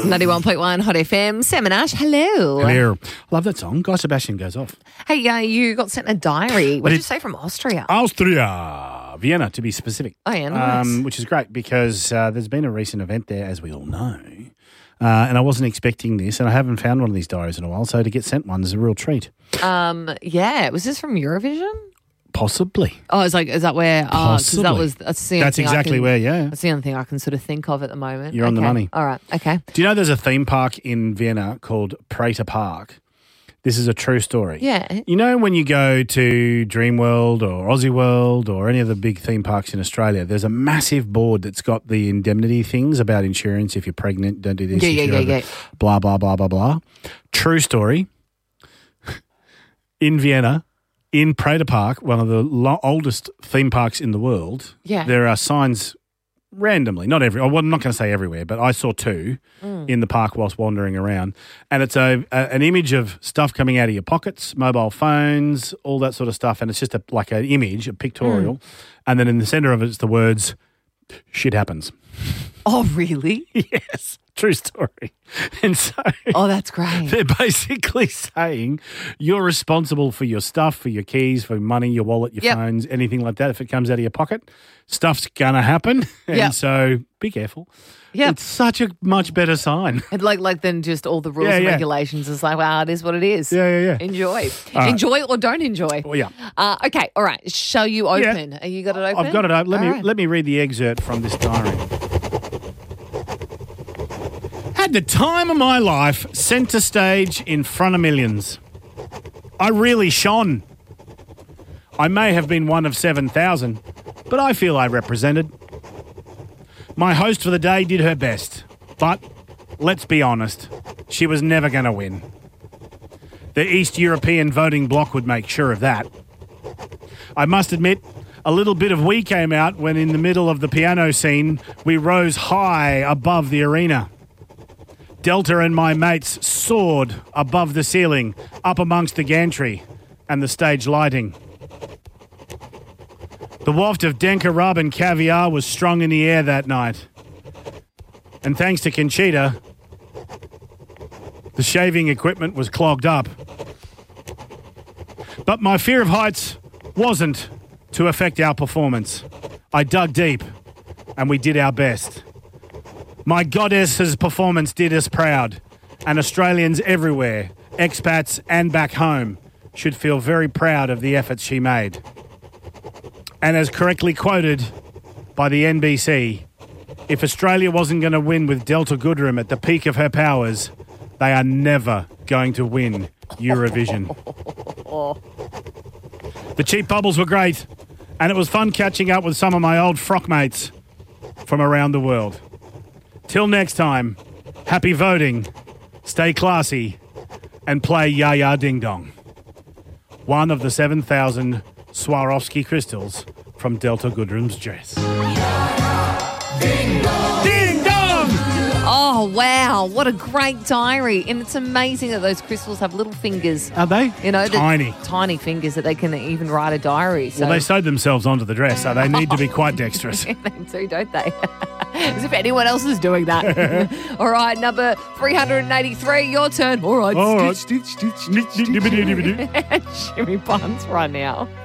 91.1 Hot FM. Sam and Ash, hello. Hello. I love that song. Guy Sebastian goes off. Hey, you got sent a diary. What did you say from Austria? Austria. Vienna, to be specific. Oh, yeah, nice. Which is great because there's been a recent event there, as we all know. And I wasn't expecting this, and I haven't found one of these diaries in a while, so to get sent one is a real treat. Yeah. Was this from Eurovision? Possibly. Oh, is that where? Possibly. That's exactly where, yeah. That's the only thing I can sort of think of at the moment. You're on the money. All right, okay. Do you know there's a theme park in Vienna called Prater Park? This is a true story. Yeah. You know when you go to Dreamworld or Aussie World or any of the big theme parks in Australia, there's a massive board that's got the indemnity things about insurance. If you're pregnant, don't do this. Yeah. Blah, blah, blah, blah, blah. True story. In Vienna, in Prater Park, one of the oldest theme parks in the world, there are signs randomly, I'm not going to say everywhere, but I saw two in the park whilst wandering around. And it's an image of stuff coming out of your pockets, mobile phones, all that sort of stuff. And it's just like an image, a pictorial. And then in the centre of it, it's the words, shit happens. Oh, really? Yes. True story. And so that's great. They're basically saying you're responsible for your stuff, for your keys, for money, your wallet, your phones, anything like that. If it comes out of your pocket, stuff's going to happen. And so be careful. Yeah. It's such a much better sign. And like than just all the rules and regulations. It's like, wow, it is what it is. Yeah. Enjoy. Enjoy or don't enjoy. Oh, yeah. Okay, all right. Shall you open? Yeah. You got it open? I've got it open. Let me read the excerpt from this diary. Had the time of my life, centre stage in front of millions. I really shone. I may have been one of 7,000, but I feel I represented. My host for the day did her best, but let's be honest, she was never going to win. The East European voting bloc would make sure of that. I must admit, a little bit of we came out when in the middle of the piano scene, we rose high above the arena. Delta and my mates soared above the ceiling, up amongst the gantry and the stage lighting. The waft of Denka rub and caviar was strong in the air that night. And thanks to Conchita, the shaving equipment was clogged up. But my fear of heights wasn't to affect our performance. I dug deep and we did our best. My goddess's performance did us proud, and Australians everywhere, expats and back home, should feel very proud of the efforts she made. And as correctly quoted by the NBC, if Australia wasn't going to win with Delta Goodrem at the peak of her powers, they are never going to win Eurovision. The cheap bubbles were great, and it was fun catching up with some of my old frock mates from around the world. Till next time, happy voting, stay classy, and play Ya Ya Ding Dong. One of the 7,000 Swarovski crystals from Delta Goodrem's dress. Ding dong! Ding dong! Oh, wow. What a great diary. And it's amazing that those crystals have little fingers. Are they? You know, tiny. Tiny fingers that they can even write a diary. So. Well, they sewed themselves onto the dress, so they need to be quite dexterous. Yeah, they do, don't they? As if anyone else is doing that. All right, number 383, your turn. All right. All right. Jimmy Buns right now.